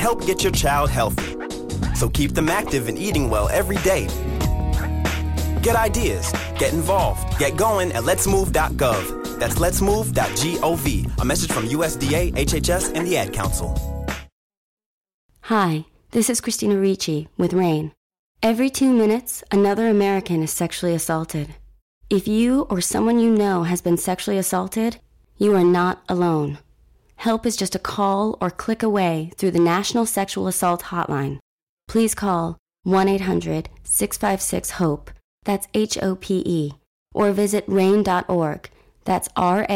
help get your child healthy. So keep them active and eating well every day. Get ideas, get involved, get going at letsmove.gov. That's letsmove.gov. A message from USDA, HHS, and the Ad Council. Hi, this is Christina Ricci with RAIN. Every 2 minutes, another American is sexually assaulted. If you or someone you know has been sexually assaulted, you are not alone. Help is just a call or click away through the National Sexual Assault Hotline. Please call 1-800-656-HOPE, that's HOPE, or visit RAIN.org, that's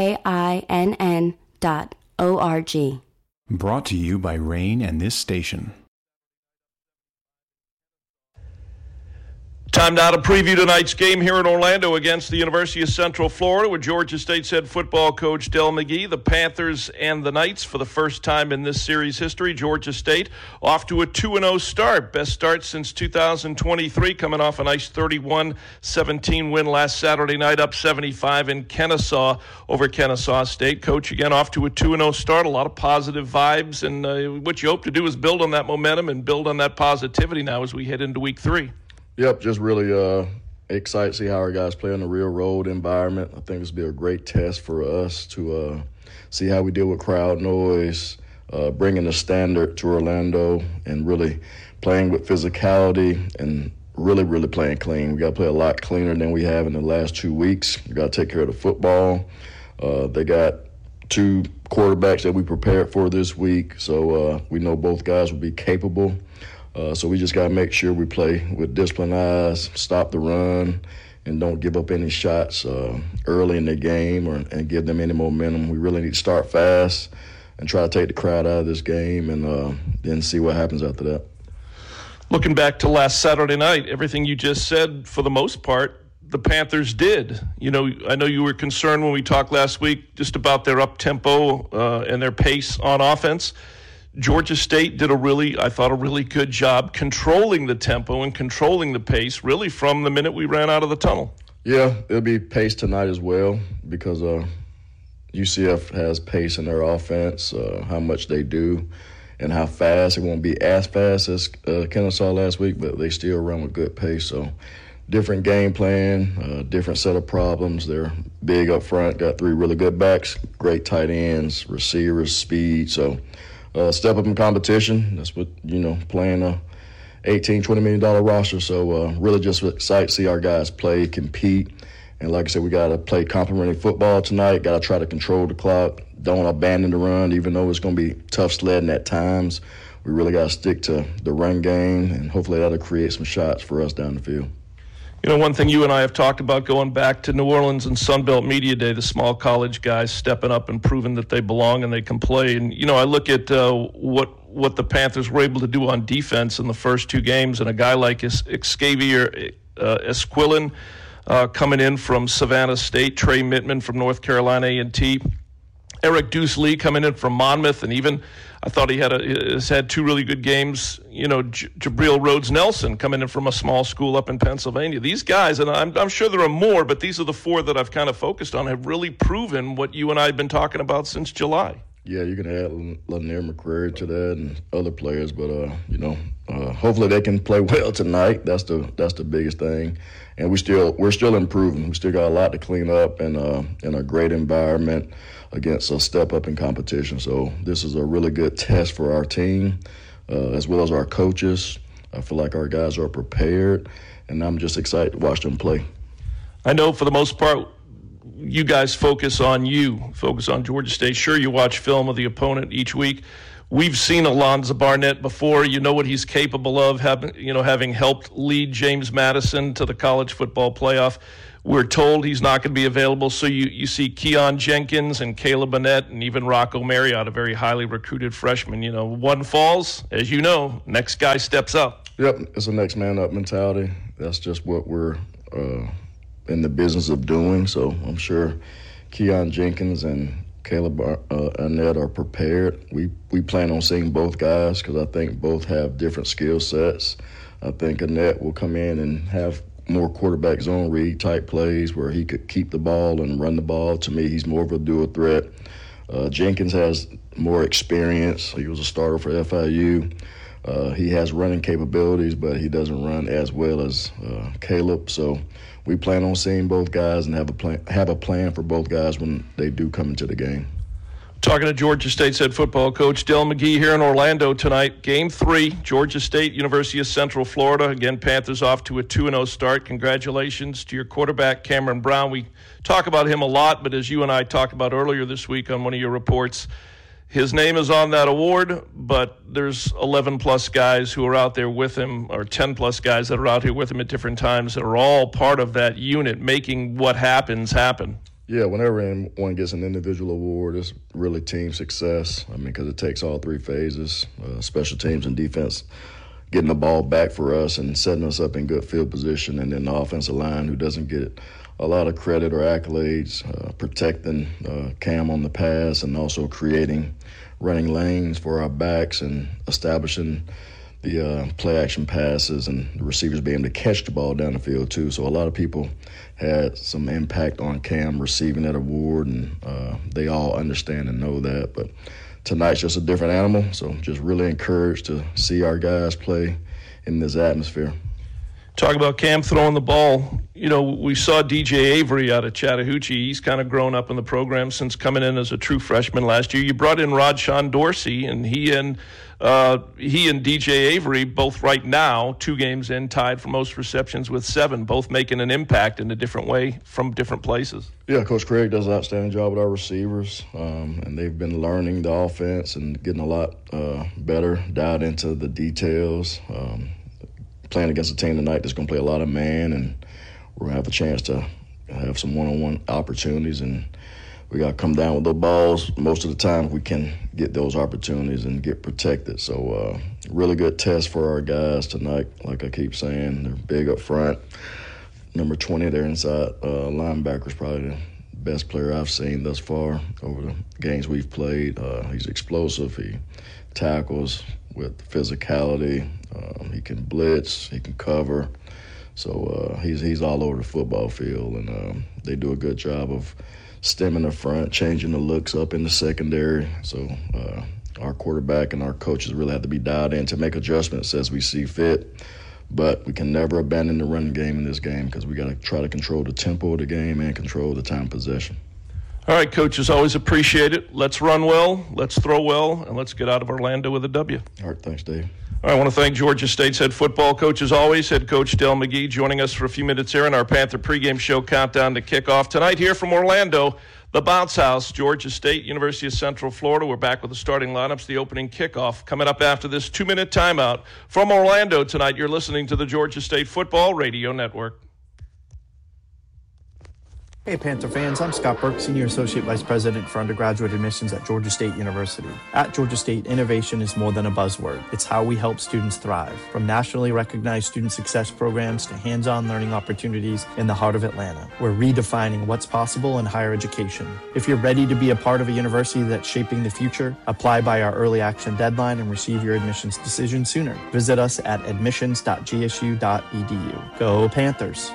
RAINN.org. Brought to you by RAIN and this station. Time now to preview tonight's game here in Orlando against the University of Central Florida with Georgia State's head football coach Del McGee. The Panthers and the Knights for the first time in this series history. Georgia State off to a 2-0 start. Best start since 2023, coming off a nice 31-17 win last Saturday night, up 75 in Kennesaw over Kennesaw State. Coach, again, off to a 2-0 start. A lot of positive vibes, and what you hope to do is build on that momentum and build on that positivity now as we head into week 3. Yep, just really excited to see how our guys play in the real road environment. I think this will be a great test for us to see how we deal with crowd noise, bringing the standard to Orlando, and really playing with physicality and really playing clean. We got to play a lot cleaner than we have in the last 2 weeks. We got to take care of the football. They got 2 quarterbacks that we prepared for this week, so we know both guys will be capable. So we just got to make sure we play with disciplined eyes, stop the run, and don't give up any shots early in the game and give them any momentum. We really need to start fast and try to take the crowd out of this game and then see what happens after that. Looking back to last Saturday night, everything you just said, for the most part, the Panthers did. You know, I know you were concerned when we talked last week just about their up-tempo and their pace on offense. Georgia State did a really good job controlling the tempo and controlling the pace really from the minute we ran out of the tunnel. Yeah, it'll be pace tonight as well because UCF has pace in their offense, how much they do and how fast. It won't be as fast as Kennesaw last week, but they still run with good pace. So different game plan, different set of problems. They're big up front, got 3 really good backs, great tight ends, receivers, speed. So step up in competition. That's what, playing a $18, $20 million roster. So really just excited to see our guys play, compete. And like I said, we got to play complementary football tonight. Got to try to control the clock. Don't abandon the run, even though it's going to be tough sledding at times. We really got to stick to the run game, and hopefully that'll create some shots for us down the field. You know, one thing you and I have talked about going back to New Orleans and Sunbelt Media Day, the small college guys stepping up and proving that they belong and they can play. And, I look at what the Panthers were able to do on defense in the first 2 games, and a guy like Xavier Esquilin coming in from Savannah State, Trey Mittman from North Carolina A&T, Eric Deuce Lee coming in from Monmouth, and even I thought has had 2 really good games. Jabril Rhodes-Nelson coming in from a small school up in Pennsylvania. These guys, and I'm sure there are more, but these are the 4 that I've kind of focused on, have really proven what you and I have been talking about since July. Yeah, you can add Lanier McCrary to that and other players, but hopefully they can play well tonight. That's the biggest thing, and we're still improving. We still got a lot to clean up, and in a great environment against a step up in competition. So this is a really good test for our team, as well as our coaches. I feel like our guys are prepared, and I'm just excited to watch them play. I know for the most part, you guys focus on Georgia State. Sure, you watch film of the opponent each week. We've seen Alonzo Barnett before. You know what he's capable of, having helped lead James Madison to the college football playoff. We're told he's not going to be available, so you see Keon Jenkins and Caleb Burnett and even Rocco Marriott, a very highly recruited freshman. One falls, as you know, next guy steps up. Yep, it's a next man up mentality. That's just what we're in the business of doing. So I'm sure Keon Jenkins and Caleb Burnett are prepared. We plan on seeing both guys because I think both have different skill sets. I think Annette will come in and have more quarterback zone read type plays where he could keep the ball and run the ball. To me, he's more of a dual threat. Jenkins has more experience. He was a starter for FIU. He has running capabilities, but he doesn't run as well as Caleb. So we plan on seeing both guys and have a plan for both guys when they do come into the game. Talking to Georgia State's head football coach Dell McGee here in Orlando tonight. Game 3, Georgia State, University of Central Florida. Again, Panthers off to a 2-0 start. Congratulations to your quarterback, Cameron Brown. We talk about him a lot, but as you and I talked about earlier this week on one of your reports, his name is on that award, but there's 11-plus guys who are out there with him, or 10-plus guys that are out here with him at different times that are all part of that unit making what happens happen. Yeah, whenever one gets an individual award, it's really team success. I mean, because it takes all three phases, special teams and defense, getting the ball back for us and setting us up in good field position, and then the offensive line, who doesn't get a lot of credit or accolades, protecting Cam on the pass and also creating running lanes for our backs and establishing the play-action passes and the receivers being able to catch the ball down the field too. So a lot of people had some impact on Cam receiving that award, and they all understand and know that. But tonight's just a different animal, so just really encouraged to see our guys play in this atmosphere. Talk about Cam throwing the ball. You know, we saw DJ Avery out of Chattahoochee. He's kind of grown up in the program since coming in as a true freshman last year. You brought in Rodsean Dorsey, and he and DJ Avery, both right now, 2 games in, tied for most receptions with 7, both making an impact in a different way from different places. Yeah, Coach Craig does an outstanding job with our receivers, and they've been learning the offense and getting a lot better, dialed into the details. Playing against a team tonight that's going to play a lot of man, and we're going to have a chance to have some one-on-one opportunities, and we got to come down with the balls most of the time if we can get those opportunities and get protected. So really good test for our guys tonight. Like I keep saying, they're big up front. Number 20, their inside linebacker is probably the best player I've seen thus far over the games we've played. He's explosive. He tackles with physicality. He can blitz. He can cover. So he's all over the football field, and they do a good job of stemming the front, changing the looks up in the secondary. So our quarterback and our coaches really have to be dialed in to make adjustments as we see fit. But we can never abandon the running game in this game because we got to try to control the tempo of the game and control the time of possession. All right, coaches, always appreciate it. Let's run well, let's throw well, and let's get out of Orlando with a W. All right, thanks, Dave. All right, I want to thank Georgia State's head football coach, as always, head coach Dell McGee, joining us for a few minutes here in our Panther pregame show countdown to kickoff. Tonight here from Orlando, the Bounce House, Georgia State, University of Central Florida. We're back with the starting lineups, the opening kickoff. Coming up after this 2-minute timeout. From Orlando tonight, you're listening to the Georgia State Football Radio Network. Hey Panther fans, I'm Scott Burke, Senior Associate Vice President for Undergraduate Admissions at Georgia State University. At Georgia State, innovation is more than a buzzword. It's how we help students thrive. From nationally recognized student success programs to hands-on learning opportunities in the heart of Atlanta, we're redefining what's possible in higher education. If you're ready to be a part of a university that's shaping the future, apply by our early action deadline and receive your admissions decision sooner. Visit us at admissions.gsu.edu. Go Panthers!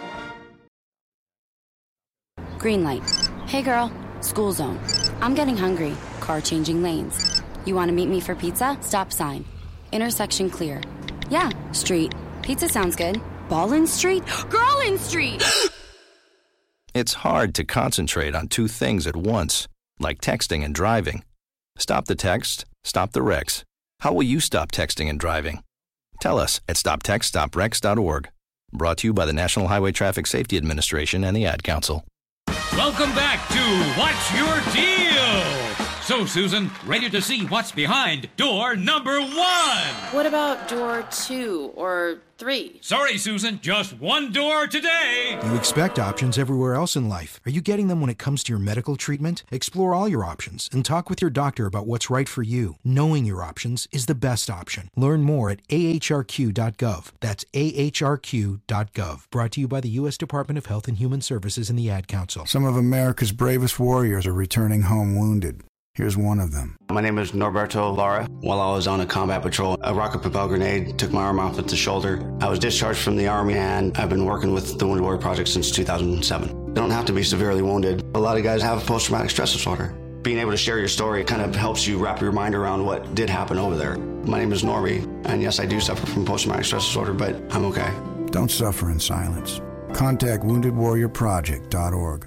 Green light. Hey girl, school zone. I'm getting hungry. Car changing lanes. You want to meet me for pizza? Stop sign. Intersection clear. Yeah, street. Pizza sounds good. Ballin' Street? Girlin' Street! It's hard to concentrate on 2 things at once, like texting and driving. Stop the text, stop the wrecks. How will you stop texting and driving? Tell us at stoptextstoprex.org. Brought to you by the National Highway Traffic Safety Administration and the Ad Council. Welcome back to What's Your Deal? So, Susan, ready to see what's behind door number 1? What about door 2 or 3? Sorry, Susan, just 1 door today. You expect options everywhere else in life. Are you getting them when it comes to your medical treatment? Explore all your options and talk with your doctor about what's right for you. Knowing your options is the best option. Learn more at ahrq.gov. That's ahrq.gov. Brought to you by the U.S. Department of Health and Human Services and the Ad Council. Some of America's bravest warriors are returning home wounded. Here's one of them. My name is Norberto Lara. While I was on a combat patrol, a rocket propelled grenade took my arm off at the shoulder. I was discharged from the Army, and I've been working with the Wounded Warrior Project since 2007. You don't have to be severely wounded. A lot of guys have post-traumatic stress disorder. Being able to share your story kind of helps you wrap your mind around what did happen over there. My name is Normie, and yes, I do suffer from post-traumatic stress disorder, but I'm okay. Don't suffer in silence. Contact WoundedWarriorProject.org.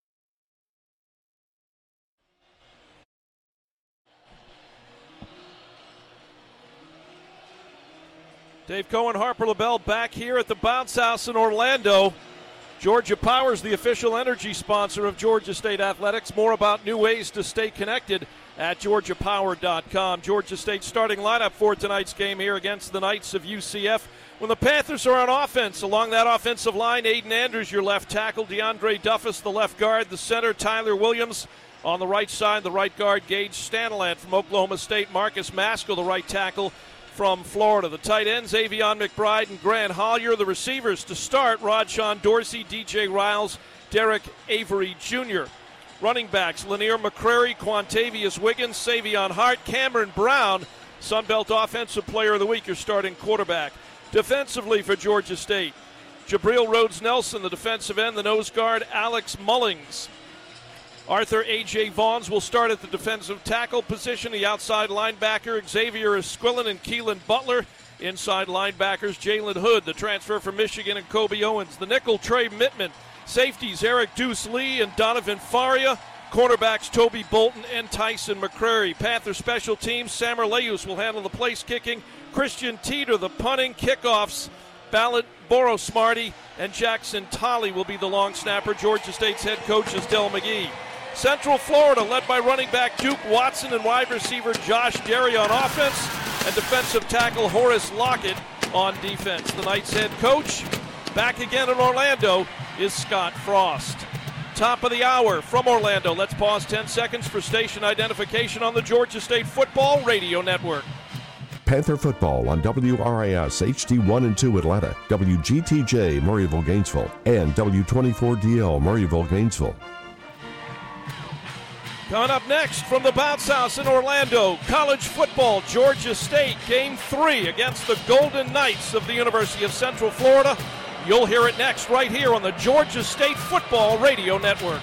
Dave Cohen, Harper LaBelle back here at the Bounce House in Orlando. Georgia Power is the official energy sponsor of Georgia State Athletics. More about new ways to stay connected at GeorgiaPower.com. Georgia State's starting lineup for tonight's game here against the Knights of UCF. When the Panthers are on offense, along that offensive line, Aiden Andrews, your left tackle, DeAndre Duffus, the left guard, the center, Tyler Williams. On the right side, the right guard, Gage Stanilant from Oklahoma State, Marcus Maskell, the right tackle from Florida. The tight ends, Avion McBride and Grant Hollier. The receivers to start, Rod-Shawn Dorsey, DJ Riles, Derek Avery Jr. Running backs, Lanier McCrary, Quantavius Wiggins, Savion Hart, Cameron Brown, Sunbelt Offensive Player of the Week, your starting quarterback. Defensively for Georgia State, Jabril Rhodes-Nelson, the defensive end, the nose guard, Alex Mullings. Arthur A.J. Vaughns will start at the defensive tackle position. The outside linebacker, Xavier Esquilin and Keelan Butler. Inside linebackers, Jalen Hood, the transfer from Michigan, and Kobe Owens. The nickel, Trey Mittman. Safeties, Eric Deuce Lee and Donovan Faria. Cornerbacks, Toby Bolton and Tyson McCrary. Panther special teams, Sammer Leus will handle the place kicking. Christian Teeter, the punting, kickoffs. Ballot Boros Smarty and Jackson Tolley will be the long snapper. Georgia State's head coach is Del McGee. Central Florida, led by running back Duke Watson and wide receiver Josh Derry on offense, and defensive tackle Horace Lockett on defense. The Knights head coach, back again in Orlando, is Scott Frost. Top of the hour from Orlando. Let's pause 10 seconds for station identification on the Georgia State Football Radio Network. Panther football on WRIS HD1 and 2 Atlanta, WGTJ Murrayville Gainesville, and W24DL Murrayville Gainesville. Coming up next from the Bounce House in Orlando, college football, Georgia State, Game 3 against the Golden Knights of the University of Central Florida. You'll hear it next right here on the Georgia State Football Radio Network.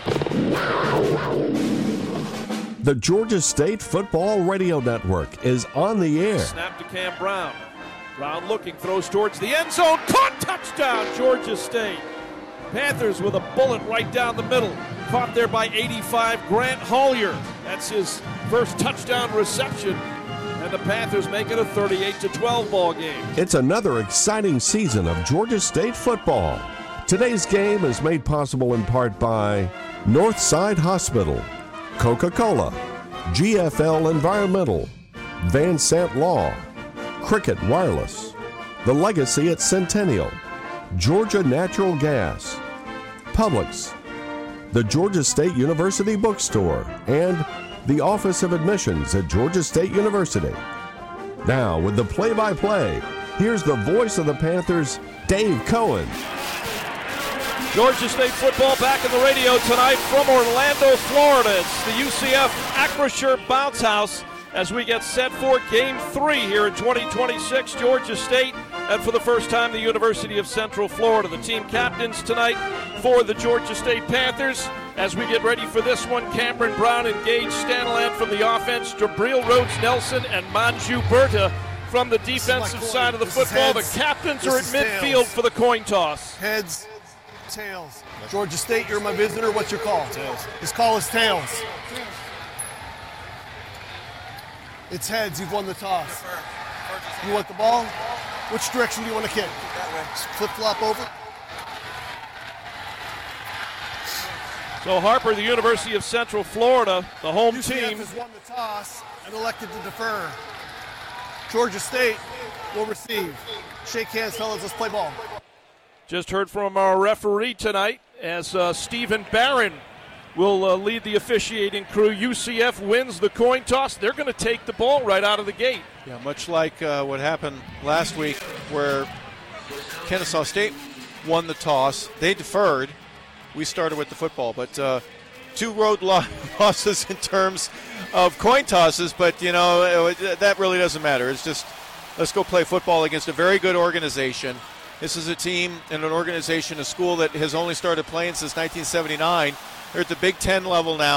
The Georgia State Football Radio Network is on the air. Snap to Cam Brown. Brown looking, throws towards the end zone. Caught, touchdown, Georgia State. Panthers with a bullet right down the middle. Caught there by 85, Grant Hollier. That's his first touchdown reception. And the Panthers make it a 38-12 ball game. It's another exciting season of Georgia State football. Today's game is made possible in part by Northside Hospital, Coca-Cola, GFL Environmental, Van Sant Law, Cricket Wireless, The Legacy at Centennial, Georgia Natural Gas, Publix, the Georgia State University Bookstore, and the Office of Admissions at Georgia State University. Now, with the play-by-play, here's the voice of the Panthers, Dave Cohen. Georgia State football back in the radio tonight from Orlando, Florida. It's the UCF Acrisure Bounce House as we get set for Game 3 here in 2026. Georgia State, and for the first time, the University of Central Florida. The team captains tonight for the Georgia State Panthers. As we get ready for this one, Cameron Brown and Gage Stanilant from the offense, Jabril Rhodes-Nelson and Manju Berta from the defensive side of the football. The captains are at midfield for the coin toss. Heads, tails. Georgia State, you're my visitor. What's your call? Tails. His call is tails. It's heads. You've won the toss. You want the ball? Which direction do you want to kick? That way. Flip-flop over. So Harper, the University of Central Florida, the home UCF team, has won the toss and elected to defer. Georgia State will receive. Shake hands, fellas. Let's play ball. just heard from our referee tonight as Stephen Barron will lead the officiating crew. UCF wins the coin toss. They're going to take the ball right out of the gate. Yeah, much like what happened last week where Kennesaw State won the toss. They deferred. We started with the football, but two road losses in terms of coin tosses, but, you know, that really doesn't matter. It's just let's go play football against a very good organization. This is a team and an organization, a school that has only started playing since 1979. They're at the Big Ten level now.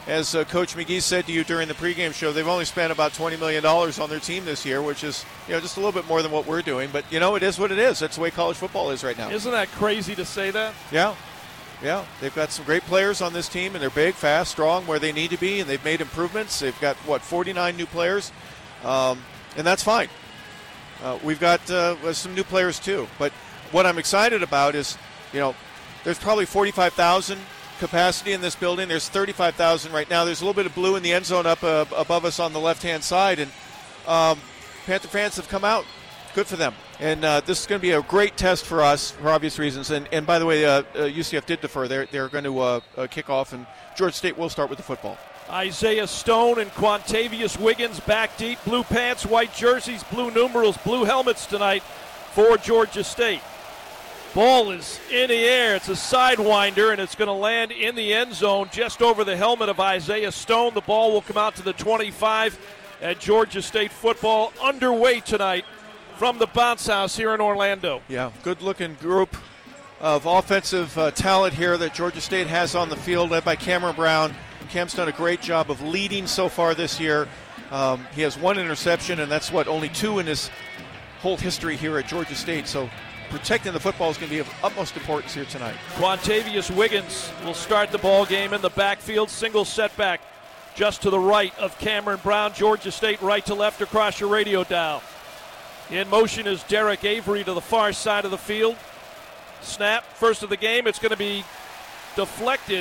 as Coach McGee said to you during the pregame show, they've only spent about $20 million on their team this year, which is just a little bit more than what we're doing. But, it is what it is. That's the way college football is right now. Isn't that crazy to say that? Yeah. They've got some great players on this team, and they're big, fast, strong, where they need to be, and they've made improvements. They've got, 49 new players, and that's fine. We've got some new players too. But what I'm excited about is, there's probably 45,000 capacity in this building. There's 35,000 right now. There's a little bit of blue in the end zone up above us on the left-hand side, and Panther fans have come out. Good for them. And this is going to be a great test for us for obvious reasons. And by the way, UCF did defer. They're going to kick off, and Georgia State will start with the football. Isaiah Stone and Quantavious Wiggins back deep. Blue pants, white jerseys, blue numerals, blue helmets tonight for Georgia State. Ball is in the air. It's a sidewinder, and it's going to land in the end zone just over the helmet of Isaiah Stone. The ball will come out to the 25, and Georgia State football underway tonight from the Bounce House here in Orlando. Yeah, good-looking group of offensive talent here that Georgia State has on the field, led by Cameron Brown. Cam's done a great job of leading so far this year. He has one interception, and that's only two in his whole history here at Georgia State. So protecting the football is going to be of utmost importance here tonight. Quantavious Wiggins will start the ball game in the backfield. Single setback just to the right of Cameron Brown. Georgia State right to left across your radio dial. In motion is Derek Avery to the far side of the field. Snap, first of the game. It's going to be deflected,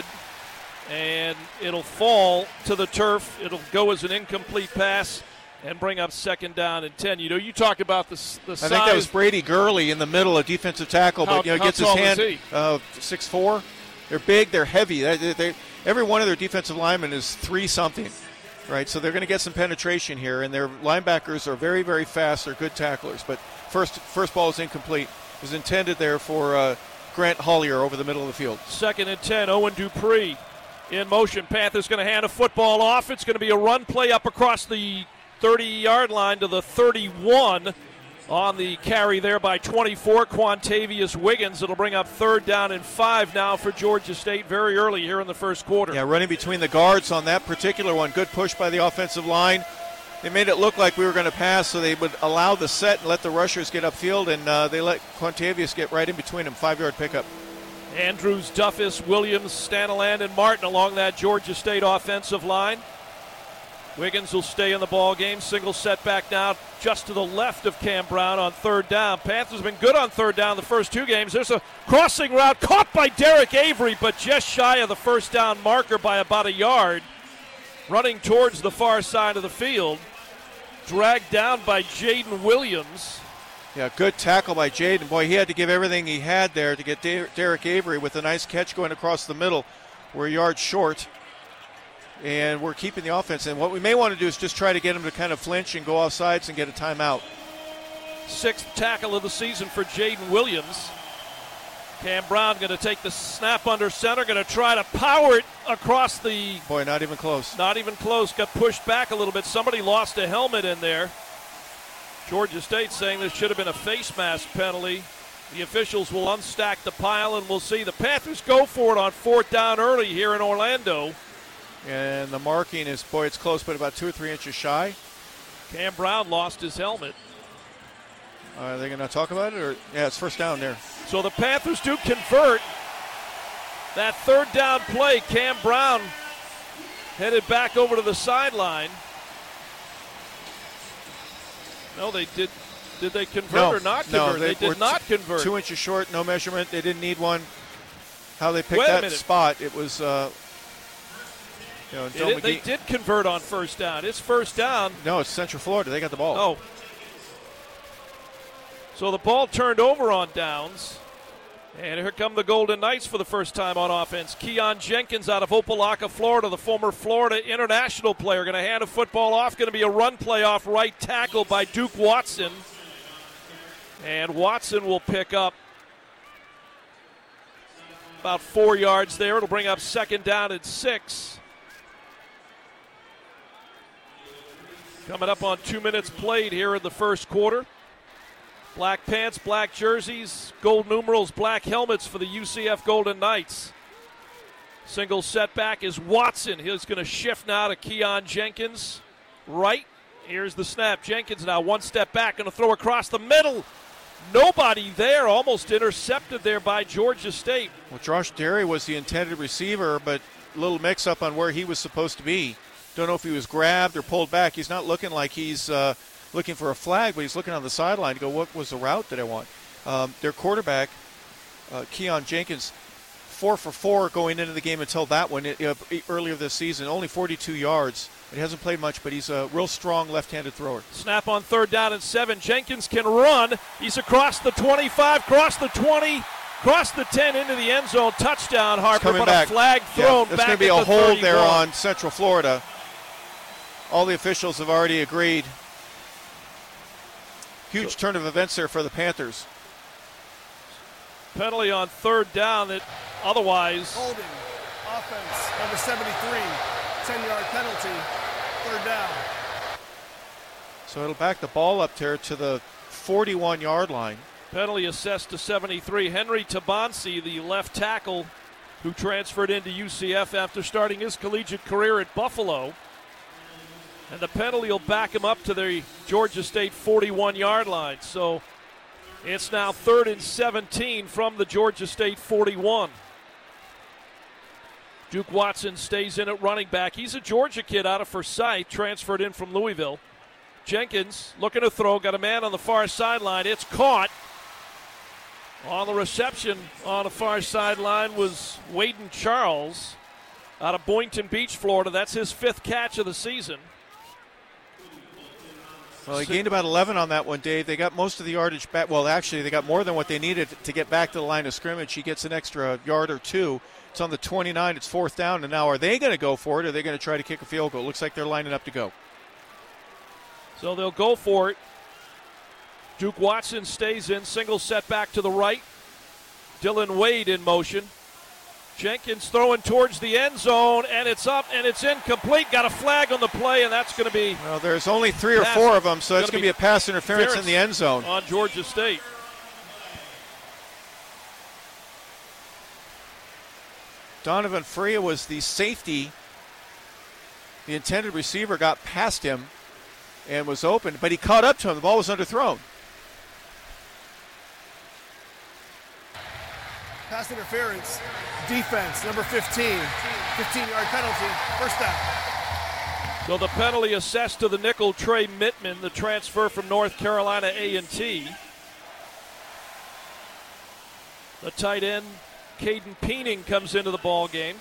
and it'll fall to the turf. It'll go as an incomplete pass and bring up second down and 10. You talk about the size. I think that was Brady Gurley in the middle, a defensive tackle, but gets his hand 6'4". They're big, they're heavy. Every one of their defensive linemen is 3-something, right? So they're going to get some penetration here, and their linebackers are very, very fast. They're good tacklers, but first ball is incomplete. It was intended there for Grant Hollier over the middle of the field. Second and 10, Owen Dupree in motion. Panthers going to hand a football off. It's going to be a run play up across the 30-yard line to the 31 on the carry there by 24, Quantavious Wiggins. It'll bring up third down and 5 now for Georgia State very early here in the first quarter. Yeah, running between the guards on that particular one. Good push by the offensive line. They made it look like we were going to pass, so they would allow the set and let the rushers get upfield, and they let Quantavious get right in between them. 5-yard pickup. Andrews, Duffus, Williams, Staniland, and Martin along that Georgia State offensive line. Wiggins will stay in the ball game. Single setback now just to the left of Cam Brown on third down. Panthers have been good on third down the first two games. There's a crossing route caught by Derek Avery, but just shy of the first down marker by about a yard. Running towards the far side of the field. Dragged down by Jaden Williams. Yeah, good tackle by Jaden. Boy, he had to give everything he had there to get Derek Avery with a nice catch going across the middle. We're a yard short. And we're keeping the offense. And what we may want to do is just try to get him to kind of flinch and go off sides and get a timeout. Sixth tackle of the season for Jaden Williams. Cam Brown going to take the snap under center, going to try to power it across the... Boy, not even close. Not even close. Got pushed back a little bit. Somebody lost a helmet in there. Georgia State saying this should have been a face mask penalty. The officials will unstack the pile, and we'll see. The Panthers go for it on fourth down early here in Orlando. And the marking is, boy, it's close, but about 2 or 3 inches shy. Cam Brown lost his helmet. Are they going to talk about it? Or yeah, it's first down there. So the Panthers do convert. That third down play, Cam Brown headed back over to the sideline. No, they did. Did they convert or not convert? No, they did not convert. 2 inches short, no measurement. They didn't need one. How they picked that spot, it was... they did convert on first down. It's first down. No, it's Central Florida. They got the ball. Oh. So the ball turned over on downs. And here come the Golden Knights for the first time on offense. Keon Jenkins out of Opelika, Florida, the former Florida international player. Going to hand a football off. Going to be a run play off right tackle by Duke Watson. And Watson will pick up about 4 yards there. It'll bring up second down and 6. Coming up on 2 minutes played here in the first quarter. Black pants, black jerseys, gold numerals, black helmets for the UCF Golden Knights. Single setback is Watson. He's going to shift now to Keon Jenkins. Right. Here's the snap. Jenkins now one step back, going to throw across the middle. Nobody there, almost intercepted there by Georgia State. Well, Josh Derry was the intended receiver, but a little mix-up on where he was supposed to be. Don't know if he was grabbed or pulled back. He's not looking like he's looking for a flag, but he's looking on the sideline to go, what was the route that I want? Their quarterback, Keon Jenkins, 4 for 4 going into the game until that one earlier this season, only 42 yards. He hasn't played much, but he's a real strong left-handed thrower. Snap on 3rd down and 7. Jenkins can run. He's across the 25, across the 20, across the 10 into the end zone. Touchdown, Harper, but back. A flag thrown There's back going to be a the hold 31. there on Central Florida. All the officials have already agreed. Huge turn of events there for the Panthers. Penalty on 3rd down that otherwise. Holding. Offense, number 73. 10-yard penalty. 3rd down. So it'll back the ball up there to the 41-yard line. Penalty assessed to 73. Henry Tabansi, the left tackle, who transferred into UCF after starting his collegiate career at Buffalo. And the penalty will back him up to the Georgia State 41-yard line. So it's now 3rd and 17 from the Georgia State 41. Duke Watson stays in at running back. He's a Georgia kid out of Forsyth, transferred in from Louisville. Jenkins looking to throw, got a man on the far sideline. It's caught. On the reception on the far sideline was Waden Charles out of Boynton Beach, Florida. That's his 5th catch of the season. Well, he gained about 11 on that one, Dave. They got most of the yardage back. Well, actually, they got more than what they needed to get back to the line of scrimmage. He gets an extra yard or 2. It's on the 29. It's 4th down. And now are they going to go for it, or are they going to try to kick a field goal? Looks like they're lining up to go. So they'll go for it. Duke Watson stays in. Single setback to the right. Dylan Wade in motion. Jenkins throwing towards the end zone, and it's up, and it's incomplete. Got a flag on the play, and that's going to be... Well, there's only 3 or 4 of them, so it's going to be a pass interference in the end zone. On Georgia State. Donovan Freya was the safety. The intended receiver got past him and was open, but he caught up to him. The ball was underthrown. Pass interference. Defense, number 15. 15-yard penalty. 1st down. So the penalty assessed to the nickel Trey Mittman, the transfer from North Carolina A&T. The tight end, Caden Peening, comes into the ball game.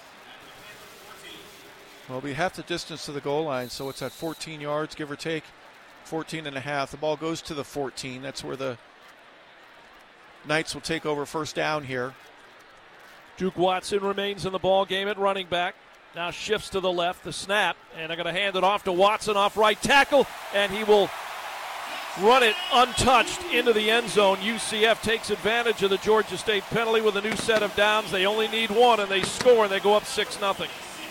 Well, we have the distance to the goal line, so it's at 14 yards, give or take, 14 and a half. The ball goes to the 14. That's where the Knights will take over 1st down here. Duke Watson remains in the ball game at running back. Now shifts to the left, the snap, and they're going to hand it off to Watson off right tackle, and he will run it untouched into the end zone. UCF takes advantage of the Georgia State penalty with a new set of downs. They only need 1, and they score, and they go up 6-0.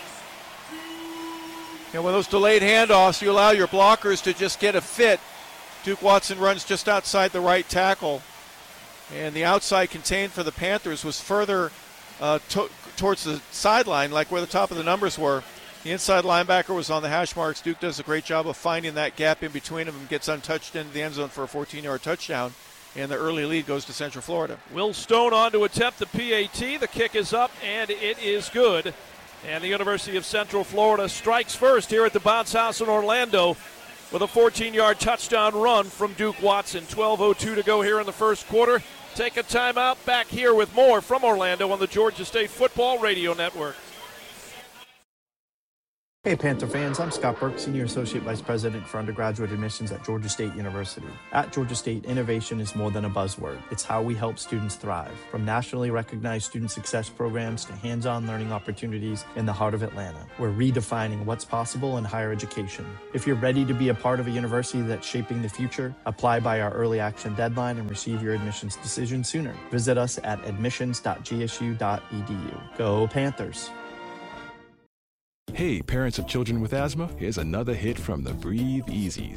And with those delayed handoffs, you allow your blockers to just get a fit. Duke Watson runs just outside the right tackle. And the outside contained for the Panthers was further towards the sideline, like where the top of the numbers were. The inside linebacker was on the hash marks. Duke does a great job of finding that gap in between them and gets untouched into the end zone for a 14-yard touchdown. And the early lead goes to Central Florida. Will Stone on to attempt the PAT. The kick is up, and it is good. And the University of Central Florida strikes first here at the Bounce House in Orlando with a 14-yard touchdown run from Duke Watson. 12:02 to go here in the 1st quarter. Take a timeout. Back here with more from Orlando on the Georgia State Football Radio Network. Hey Panther fans, I'm Scott Burke, Senior Associate Vice President for Undergraduate Admissions at Georgia State University. At Georgia State, innovation is more than a buzzword. It's how we help students thrive. From nationally recognized student success programs to hands-on learning opportunities in the heart of Atlanta, we're redefining what's possible in higher education. If you're ready to be a part of a university that's shaping the future, apply by our early action deadline and receive your admissions decision sooner. Visit us at admissions.gsu.edu. Go Panthers! Hey, parents of children with asthma, here's another hit from the Breathe Easies.